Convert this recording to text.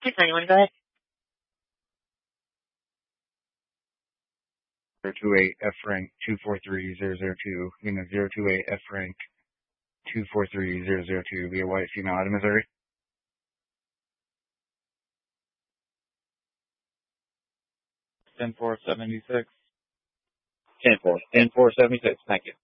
691, go ahead. 028 F rank 243002, unit 028 F rank 243002, be a white female out of Missouri. 10-4-76. 10-4, 10-4-76, thank you.